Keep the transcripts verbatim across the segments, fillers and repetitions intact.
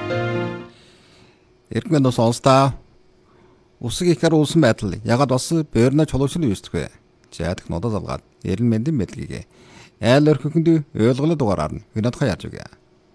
Иргэн нус онстаа усыг ихэр уусан байдал ягаад бас бөөрнө чулуушил үүсдэг вэ? Жаадаг нодод алгаад эрен мэндийн мэдлэгийг айл өрхөнд ойлголоо дугаараар нь хинадхаа яаж үгэ.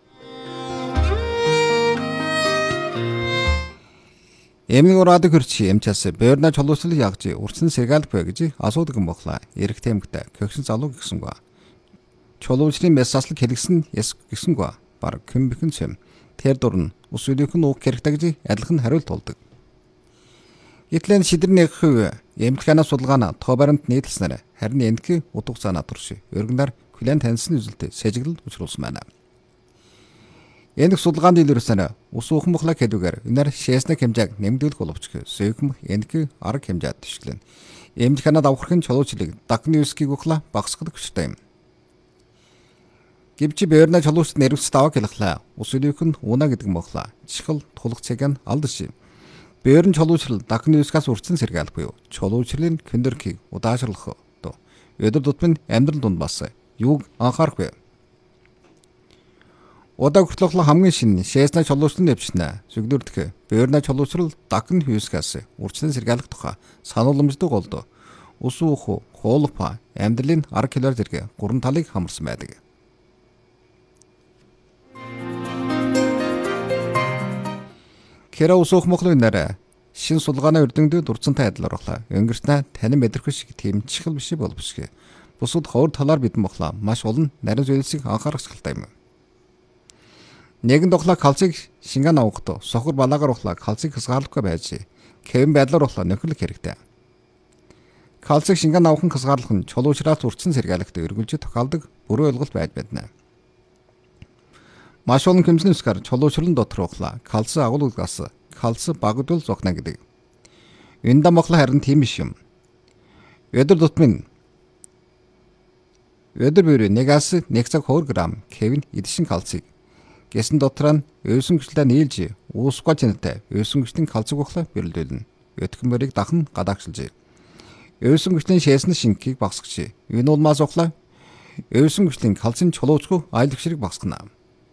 Эмийн ураад хөрчи эмчаас бөөрнө чулуушил ягж урчин сэргаалт бай гэж асуудаг юм бохла. Эрэг тэмгтэ көгшин залуу гисэнгүй. Чулуушилын мессаслыг хэлгсэн яс гисэнгүй. Баг кэмбхэн сэм тэр дурн ус үлийнхэн уух хэрэгтэй гэж адилхан хариулт болдог. Гэтэл шидэрний хөв эмнэлгээс судалгаана тоо баримт нийтлснээр харин энэхий утга цаанаа турш өргөндөр клиент таньсны үзэлтэй сэжиглэл учруулсан байна. Энэ судалгаанд илэрсэн ус уухан бохлог хэдүүгээр энээр шээсний хэмжээг нэмэгдүүлэх боловч зөвхөн энэхий арга хэмжээд төшлөн эмнэлгээс аврахын чулуужлыг дагны үсгийг ухлаа багасгах хүчтэй юм. Гэвч бөөрнө чулуучд нэрвс таваг хэлхлаа. Ус үлийнхэн унаа гэдэг юм бохлаа. Чихэл тулах цэг нь алдаж. Бөөрн чулуучрал дагны үсгээс урьдчилан сэргаалх буюу чулуучралын көндөрхийг удаашруулах доо. Өдөр тутмын амьдрал дунд бас юуг анхаарах вэ? Удаа хүртэл хамгийн шинэ шээсний чулуучрал нэвчнэ. Зүгдүрдэх бөөрнө чулуучрал дагны үсгээс урьдчилан сэргаалх тухай санууламждаг болдоо. Ус уух, хуулах, амьдралын арга хэлээр зэрэг гурван талыг хамарсан байдаг. Кэра ус уух моглын нэрэ шин судалгааны үрдэндэд дурдсантай адил оруулаа. Өнгөрснөө танин мэдрэх шиг тэмчихэл биш боловсгүй. Бусад ховор талаар бидэн моглоо маш олон нарийн зүйлсийг анхаарах шалтгаан юм. Нэгэн дохлоо калцыг шингэн авахдаа сохор балаагаар ухлаа калцыг хязгаарлахгүй байж кевин байдлаар ухлаа нөхөрлөх хэрэгтэй. Калцыг шингэн авахын хязгаарлах нь чулуучраас урьдчилан сэргаалхад өргөлж тохиолдог бүрэн ойлголт байж байна. Маш олон хэмжээний үсгээр чулуучралын дотор ухлаа калц агуулгаас калц багадвал зогно гэдэг. Энэ дамхлаа харин тийм биш юм. Өдөр тутмын өдөр бүр нэгээс нэг цаг хоёр грамм кевин эдшин калцыг гэсэн дотор нь өөсөн гүчлээ нийлж уусгай чинтэй өөсөн гүчлийн калцыг ухлаа бэрэлдүүлнэ. Өтгөн мөрийг дахин гадаагшилж. Өөсөн гүчлийн шээсний шингийг багасгаж. Энэ улмаас ухлаа өөсөн гүчлийн калцын чулуучгүй айлх ширэг багасгана.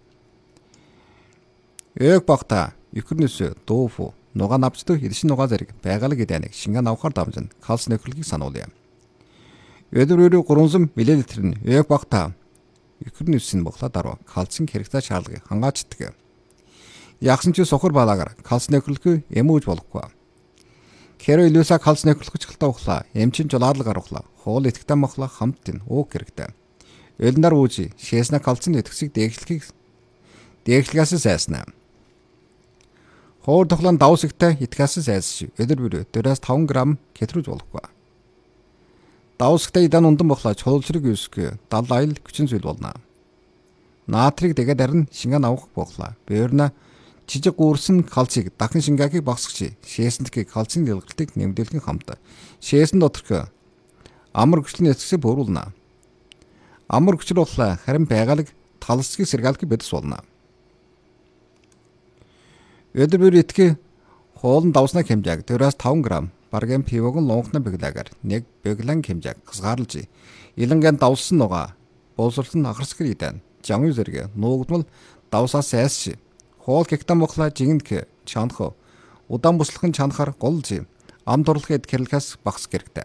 Эг багта юкрнэс дууфу нуга навчдаг эдшин нуга зэрэг байгаль гэдэг шингэн авахар дамжин калц нөхрөлгийг сануулъя. Өдөр өрөө гурван миллилитр нь эг багта юкрнэсийн бохлоо даруй калцын хэрэгтэй шаардлагыг хангаачдаг. Ягсан ч сохор балаагаар калц нөхрөлгүй эмүүж болохгүй. Кэро илүүсаа калц нөхрөлгөж халтаа ухлаа эмчин жолаарлаг гарахлаа хоол итгэдэг мохлоо хамт ин ууг хэрэгтэй. Өлнөр үүжи шээснэ калцын итгэсийг дээшлэхийг дээшлэгээс сайснаа. Хоор тоглоом давсагтай итгэхээс зайлсхий. Өдөр бүр дөрвөөс таван грамм кетрүүж болохгүй. Давсагтай идан ундан бохлоо чулуучрыг үүсгэх дал айл хүчин зүйл болно. Наатрийг дэгээд харин шингэн авах бохлоо. Бөөрнө жижиг гуурсан калцыг дахин шингээгийг багасгach. Шээсэндхийг калцын дэлгэртийг нэмэгдүүлэхийн хамт шээсэн доторх амар хүчлийн эцгсийг бөөрүүлнэ. Амар хүчил бохлоо харин байгалыг талсгийг сэргаалхыг бэдэс болно. Өдөр бүр итгэх хоолн давсны хэмжээг дөрвөөс таван грамм баргийн пивог нь лунгахны бэглэгээр нэг бэглэн хэмжээг хязгаарлаж илэнгийн давсан нугаа боловсролн ахарсгэр идэн жамын зэрэг нуугдмал давсаас айсш хоол гектам бохлаа жигэнд чанах удаан буслахын чанахаар голж ам дурлах эд гэрлэхээс багс хэрэгтэй.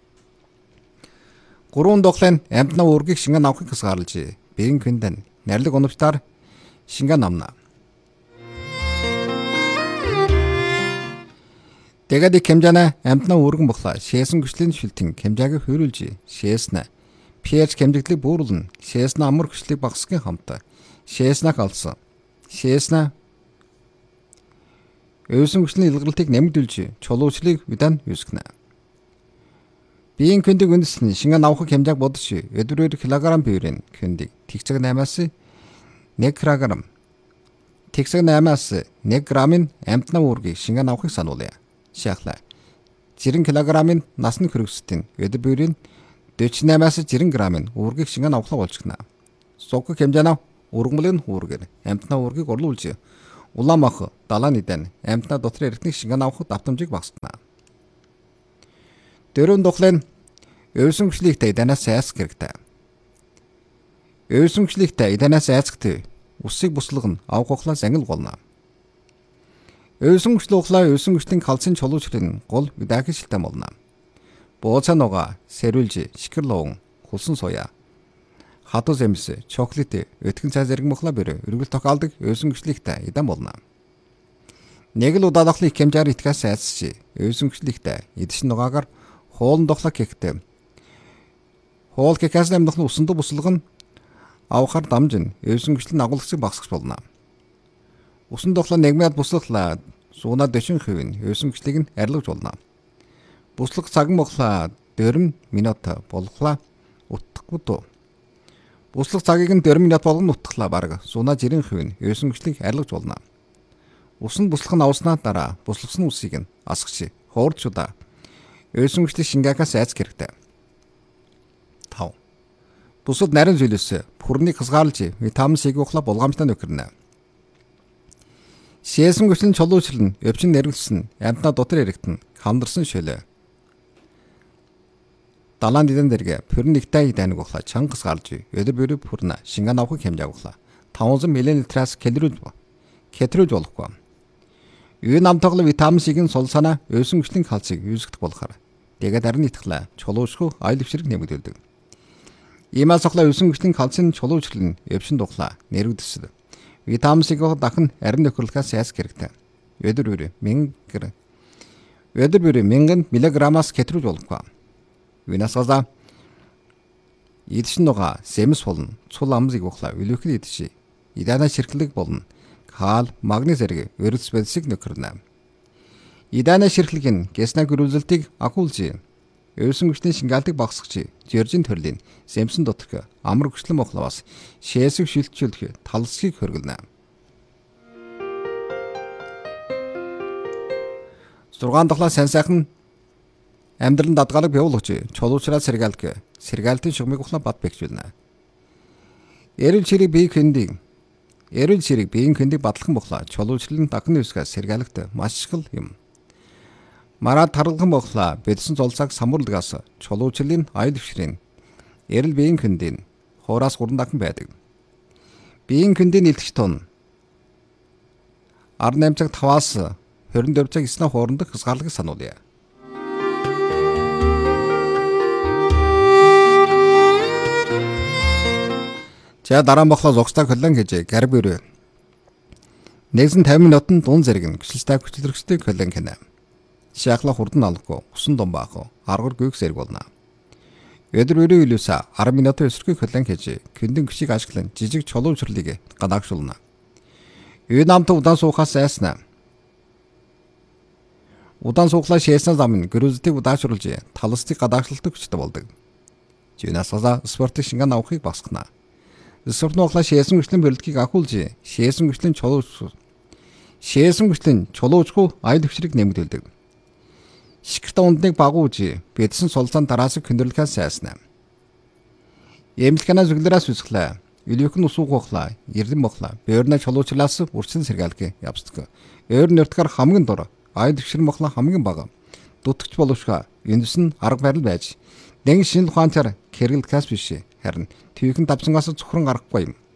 Гурван дохлын амьтнаа үргийг шингэн авахыг хязгаарлаж биеийн хүндэн нэрлэг оновчтаар шингэн амна. Тэгээд хэмжээнэ амьтнаа үргэн бохлаа шээсэн хүчлийн шилтэн хэмжээг хөрүүлж шээснэ pH хэмжигдлийг бууруулна шээснэ амар хүчлийг багасгахын хамт шээснэ калцсан шээснэ өөсөн хүчлийн илгэрлтийг нэмэгдүүлж чулуучлыг удаан үүсгэнэ. Биеийн хүндийг үндэсний шингэн авах хэмжээг бодож өдөр килограмм биеийн хүндийг тэгцэг наймаас нэг грамм тэгцэг наймаас нэг граммын амьтнаа үргийг шингэн авахыг сануулъя. Шахла. Жирэн килограммын насны хөрөсөлтийн өдөр бүрийн дөрвөн наймаас жирэн граммын үүргийг шингэн авахлаа болчихно. Сог хэмжээнэ үргэмлэн үүргээр амьтнаа үүргийг орлуулж улаан мах далааны дан амьтнаа дотор эртний шингэн авах давтамжийг багасгана. Дөрөв дохлын өөсөн хүчлэгтэй данаас айсах хэрэгтэй. Өөсөн хүчлэгтэй данаас айсахт усыг буслах нь авах ухлаас ангил болно. Өөсөн гүшл ухлаа өөсөн гүшлийн калцийн чулуучрын гол видаки шилтэн болно. Бууцаа нуга, сэрүүлж, шикэрлуун, хулсан соя. Хатуу зэмс, чоколат, өтгөн цай зэрэг мөхлө бэр өргөл тохиолдог өөсөн гүшлигтэй идэм болно. Нэг л удаадахлын хэмжээр итгэс айцчи өөсөн гүшлигтэй идшин нугаагаар хуулан дохлог кектэй. Хоол кекас намдахны усанд буслаг нь авахар дамжин өөсөн гүшлийн агуулгыг багсгах болно. Усан дохлоо нэгмээд буслахлаа сууна дэшин хэвэн өөсөн гүшлийг нь арилгаж болно. Буслах цаг моглоо дөрвөн минут болохлаа утгахгүй. Буслах цагийг нь дөрвөн минут болгон утглаа баг сууна жирэн хэвэн өөсөн гүшлийг арилгаж болно. Усан буслах нь авснаа дараа буслахсан усыг нь асгачи хуурчудаа өөсөн гүшлийн шингакаас айц хэрэгтэй. тав. Бусад нарийн зүйлээс бүрнийг хязгаарлаж витамин С-ийг ухлаа булгамжтай нөхөрнө. Шээсэн гүшлийн чулуучрал нь өвчин нэрвэлсэн амтнаа дотор эрэгтэн хамдарсан шөлөө. Далайн дидэн дэргэ пүрэн нэгтэй дайныг ухлаа чангас гарч өдөр бүрө пүрнэ шинган авах хэмжээг ухлаа таван миллилитраас калорий кетрэж болохгүй. Юу намтаглал витамин С-ийн сул санаа өөсөн гүшлийн калцийг юусгах болохоор тэгээд харин итгэлээ чулуучгүй айлв ширэг нэмэгдүүлдэг. Иймээс ухлаа өөсөн гүшлийн калцийн чулуучрал нь өвчин духлаа нэрвэлсэн. Витамин С-ийг дахин арин нөхөрлөхөөс яс хэрэгтэй. Өдөр бүрө мянган өдөр бүрө мянган миллиграммаас кетрэж болохгүй. Винасгаза идшин нуга сэмс болно. Цул амзыг ухлаа үлэхэд идши. Идана ширхлэг болно. Кал, магнез зэрэг өрөлс бэлсийг нөхөрнө. Идана ширхлэг нь гэснаг өрүүлэлтийг акуулж өөсөн гүшлийн шингаалтыг багасгach жиржин төрлийн сэмсэн доторх амар гүшлэн мохлоос шээсэг шилтжүүлэх талсгийг хөргөлнө. зургаан дахлаа сайн сайхан амьдралын дадгалыг бивуулж чулуучраа сэргэлг сэргэлтийн шугмыг ухлаа бат бэхжүүлнэ. Эрүүл чирэг бие хэндийг эрүүл чирэг биеийн хэндийг батлахын бохлоо чулуучрал нь дахны үсгээс сэргэлгт маш их юм. Мараад таргалхан бохлоо бэлсэн зулцаг самуурлагаас чулуучралын айлв ширийн эрүүл биеийн хэндийн хуураас гурван дахин байдаг. Биеийн хэндийн илтгэж тун ар наймцаг таваас хорин дөрв цаг эснэ хоорондох хязгаарлагыг сануулъя. За дараа нь бохлоо зогстой колон гэж гарб өрөө. Нэгэн тавин минутанд дун зэрэг нь гүшилтэй хүчлэрхстэй колон гэнэ. Шахла хурдан алахгүй усан дун баах аргар гүйх зэрэг болно. Өдөр өрөө илүүсэ арван минут өсрөхий колон гэж këндэн гүшиг ашиглан жижиг чулуучрлыг гадаагшуулна. Үй намт удаан суухаас айснаа. Удаан сууглаа шээсэн зам нь гөрөлтийг удаашруулж талстыг гадаагшилдаг хүчтэй болдог. Жинасгаза спортын шингэн авахыг багасгана. Спорт нуглаа шээсэн гүшлийн бэлтгийг ахуулж шээсэн гүшлийн чулууч шээсэн гүшлийн чулуучгүй айлв хүчрэг нэмэгдүүлдэг. Шикэртэ ундныг багуулж бэдсэн сулцаан дараасыг хөндөрлөхөөс сайснаа. Эмнэлгэнэ зүглэрээс үсглээ. Илүүхэн усуух ухлаа, эрдэм бохлаа. Бөөрнө чулуучлаас үрсэн сэргэлг явцдаг. Өөр нөртгөр хамгийн дор айлв хүчрэг бохлаа хамгийн бага. Дутгч боловшга эндс нь арга барил байж. Нэг шинэ ухаанчаар кэргэлдээс биш харин твийхэн давсангаас цохрон гарахгүй юм.